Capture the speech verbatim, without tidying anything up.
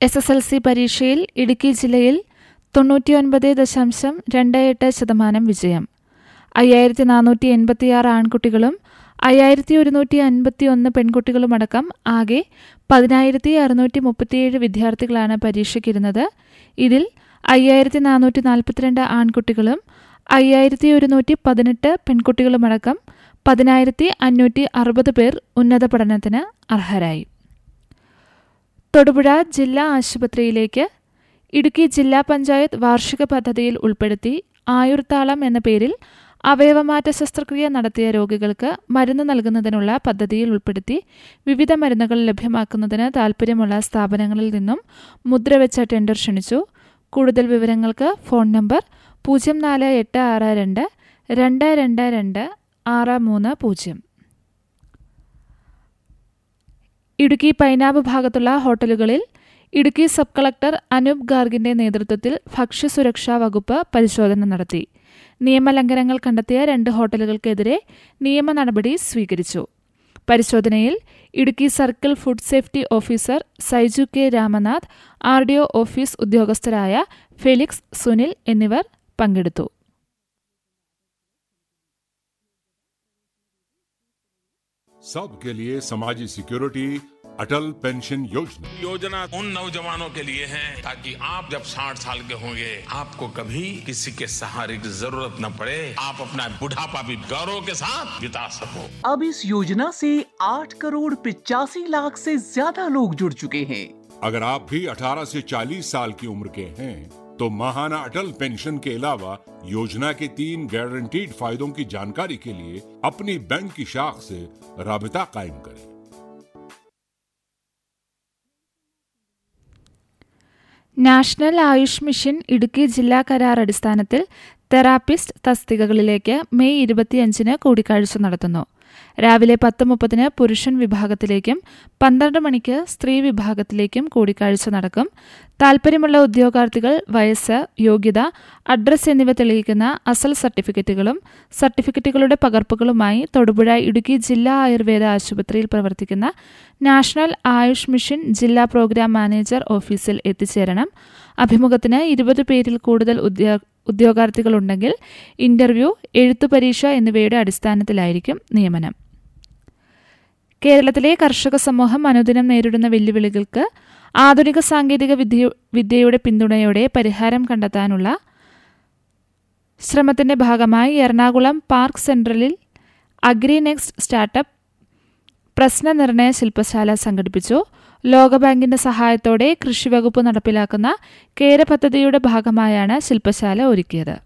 S S L C പരീക്ഷയിൽ ഇടുക്കി ജില്ലയിൽ തൊണ്ണൂറ്റിയൊൻപത് ദശാംശം രണ്ട് എട്ട് ശതമാനം വിജയം. അയ്യായിരത്തി നാനൂറ്റി എൺപത്തിയാറ് ആൺകുട്ടികളും അയ്യായിരത്തി ഒരുന്നൂറ്റി അൻപത്തി ഒന്ന് പെൺകുട്ടികളുമടക്കം ആകെ പതിനായിരത്തി അറുന്നൂറ്റി മുപ്പത്തിയേഴ് വിദ്യാർത്ഥികളാണ് പരീക്ഷയ്ക്കിരുന്നത്. ഇതിൽ അയ്യായിരത്തി നാനൂറ്റി നാൽപ്പത്തിരണ്ട് ആൺകുട്ടികളും അയ്യായിരത്തി ഒരുന്നൂറ്റി പതിനെട്ട് പെൺകുട്ടികളുമടക്കം പതിനായിരത്തി അഞ്ഞൂറ്റി അറുപത് പേർ ഉന്നത പഠനത്തിന് അർഹരായി. തൊടുപുഴ ജില്ലാ ആശുപത്രിയിലേക്ക് ഇടുക്കി ജില്ലാ പഞ്ചായത്ത് വാർഷിക പദ്ധതിയിൽ ഉൾപ്പെടുത്തി ആയുർത്താളം എന്ന പേരിൽ അവയവമാറ്റ ശസ്ത്രക്രിയ നടത്തിയ രോഗികൾക്ക് മരുന്ന് നൽകുന്നതിനുള്ള പദ്ധതിയിൽ ഉൾപ്പെടുത്തി വിവിധ മരുന്നുകൾ ലഭ്യമാക്കുന്നതിന് താൽപ്പര്യമുള്ള സ്ഥാപനങ്ങളിൽ നിന്നും മുദ്രവെച്ച ടെൻഡർ ക്ഷണിച്ചു. കൂടുതൽ വിവരങ്ങൾക്ക് ഫോൺ നമ്പർ പൂജ്യം നാല് എട്ട് ആറ് രണ്ട് രണ്ട് രണ്ട് രണ്ട് ആറ് മൂന്ന് പൂജ്യം. ഇടുക്കി പൈനാവ് ഭാഗത്തുള്ള ഹോട്ടലുകളിൽ ഇടുക്കി സബ് കളക്ടർ അനൂപ് ഗാർഗിന്റെ നേതൃത്വത്തിൽ ഭക്ഷ്യസുരക്ഷാ വകുപ്പ് പരിശോധന നടത്തി. നിയമലംഘനങ്ങൾ കണ്ടെത്തിയ രണ്ട് ഹോട്ടലുകൾക്കെതിരെ നിയമ നടപടി സ്വീകരിച്ചു. പരിശോധനയിൽ Idukki circle food safety officer Saiju K Ramanath, R D O office ഉദ്യോഗസ്ഥരായ Felix, Sunil എന്നിവർ പങ്കെടുത്തു. सबके लिए समाजी सिक्योरिटी अटल पेंशन योजना योजना उन नौजवानों के लिए है ताकि आप जब साठ साल के होंगे आपको कभी किसी के सहारे की जरूरत न पड़े, आप अपना बुढ़ापा भी गौरव के साथ बिता सको. अब इस योजना से आठ करोड़ पिचासी लाख से ज्यादा लोग जुड़ चुके हैं. अगर आप भी अठारह से चालीस साल की उम्र के हैं तो माहाना अटल पेंशन के अलावा योजना के तीन गारंटीड फायदों की जानकारी के लिए अपनी बैंक की शाख से राबिता कायम करें. നാഷണൽ ആയുഷ് മിഷൻ ഇടുക്കി ജില്ലാ കരാർ അടിസ്ഥാനത്തിൽ തെറാപ്പിസ്റ്റ് തസ്തികകളിലേക്ക് മെയ് ഇരുപത്തിയഞ്ചിന് കൂടിക്കാഴ്ച നടത്തുന്നു. രാവിലെ പത്ത് മുപ്പതിന് പുരുഷൻ വിഭാഗത്തിലേക്കും പന്ത്രണ്ട് മണിക്ക് സ്ത്രീ വിഭാഗത്തിലേക്കും കൂടിക്കാഴ്ച നടക്കും. താൽപ്പര്യമുള്ള ഉദ്യോഗാർത്ഥികൾ വയസ്സ്, യോഗ്യത, അഡ്രസ് എന്നിവ തെളിയിക്കുന്ന അസൽ സർട്ടിഫിക്കറ്റുകളും സർട്ടിഫിക്കറ്റുകളുടെ പകർപ്പുകളുമായി തൊടുപുഴ ഇടുക്കി ജില്ലാ ആയുർവേദ ആശുപത്രിയിൽ പ്രവർത്തിക്കുന്ന നാഷണൽ ആയുഷ് മിഷൻ ജില്ലാ പ്രോഗ്രാം മാനേജർ ഓഫീസിൽ എത്തിച്ചേരണം. അഭിമുഖത്തിന് ഇരുപത് പേരിൽ കൂടുതൽ ഉദ്യോഗ ഉദ്യോഗാർത്ഥികളുണ്ടെങ്കിൽ ഇന്റർവ്യൂ, എഴുത്തുപരീക്ഷ എന്നിവയുടെ അടിസ്ഥാനത്തിലായിരിക്കും നിയമനം. കേരളത്തിലെ കർഷക സമൂഹം അനുദിനം നേരിടുന്ന വെല്ലുവിളികൾക്ക് ആധുനിക സാങ്കേതിക വിദ്യ വിദ്യയുടെ പിന്തുണയോടെ പരിഹാരം കണ്ടെത്താനുള്ള ശ്രമത്തിന്റെ ഭാഗമായി എറണാകുളം പാർക്ക് സെൻട്രലിൽ അഗ്രിനെക്സ്റ്റ് സ്റ്റാർട്ടപ്പ് പ്രശ്നനിർണയ ശില്പശാല സംഘടിപ്പിച്ചു. ലോകബാങ്കിന്റെ സഹായത്തോടെ കൃഷിവകുപ്പ് നടപ്പിലാക്കുന്ന കേര പദ്ധതിയുടെ ഭാഗമായാണ് ശില്പശാല ഒരുക്കിയത്.